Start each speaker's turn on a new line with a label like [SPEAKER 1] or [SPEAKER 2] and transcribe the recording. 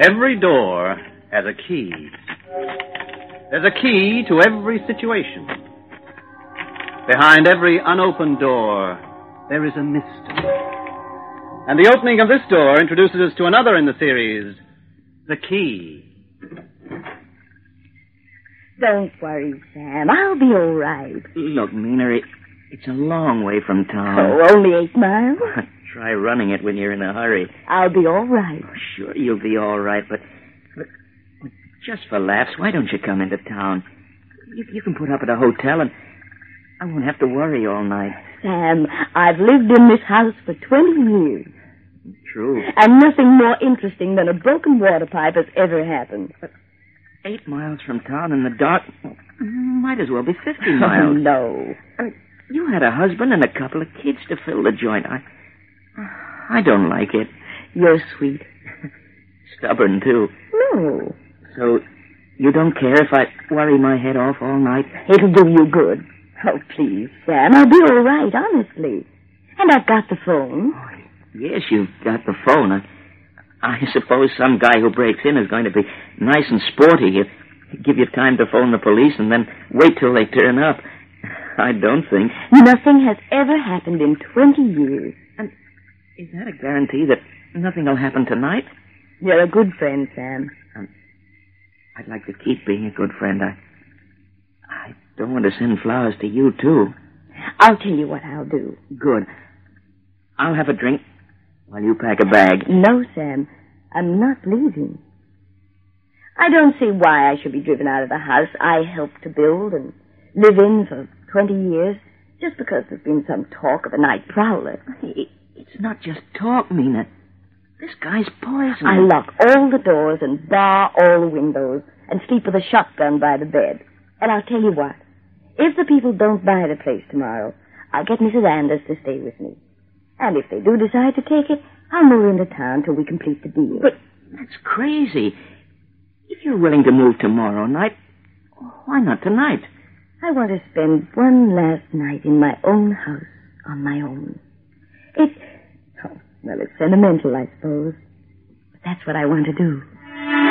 [SPEAKER 1] Every door has a key. There's a key to every situation. Behind every unopened door, there is a mystery. And the opening of this door introduces us to another in the series, The Key.
[SPEAKER 2] Don't worry, Sam. I'll be all right.
[SPEAKER 3] Look, Mina, it's a long way from town.
[SPEAKER 2] Oh, only 8 miles?
[SPEAKER 3] Try running it when you're in a hurry.
[SPEAKER 2] I'll be all right.
[SPEAKER 3] Oh, sure, you'll be all right, but just for laughs, why don't you come into town? You can put up at a hotel, and I won't have to worry all night.
[SPEAKER 2] Sam, I've lived in this house for 20 years.
[SPEAKER 3] True.
[SPEAKER 2] And nothing more interesting than a broken water pipe has ever happened.
[SPEAKER 3] But 8 miles from town in the dark, might as well be 50 miles.
[SPEAKER 2] Oh, no.
[SPEAKER 3] I mean, you had a husband and a couple of kids to fill the joint. I don't like it.
[SPEAKER 2] You're sweet.
[SPEAKER 3] Stubborn, too.
[SPEAKER 2] No.
[SPEAKER 3] So, you don't care if I worry my head off all night?
[SPEAKER 2] It'll do you good. Oh, please, Sam, I'll be all right, honestly. And I've got the phone.
[SPEAKER 3] Oh, yes, you've got the phone. I suppose some guy who breaks in is going to be nice and sporty. He'll give you time to phone the police and then wait till they turn up. I don't think.
[SPEAKER 2] Nothing has ever happened in 20 years.
[SPEAKER 3] And is that a guarantee that nothing will happen tonight?
[SPEAKER 2] You're a good friend, Sam.
[SPEAKER 3] I'd like to keep being a good friend. I don't want to send flowers to you, too.
[SPEAKER 2] I'll tell you what I'll do.
[SPEAKER 3] Good. I'll have a drink while you pack a bag.
[SPEAKER 2] No, Sam. I'm not leaving. I don't see why I should be driven out of the house I helped to build and live in for 20 years just because there's been some talk of a night prowler.
[SPEAKER 3] It's not just talk, Mina. This guy's poison.
[SPEAKER 2] I lock all the doors and bar all the windows and sleep with a shotgun by the bed. And I'll tell you what. If the people don't buy the place tomorrow, I'll get Mrs. Anders to stay with me. And if they do decide to take it, I'll move into town till we complete the deal.
[SPEAKER 3] But that's crazy. If you're willing to move tomorrow night, why not tonight?
[SPEAKER 2] I want to spend one last night in my own house on my own. It's sentimental, I suppose. But that's what I want to do.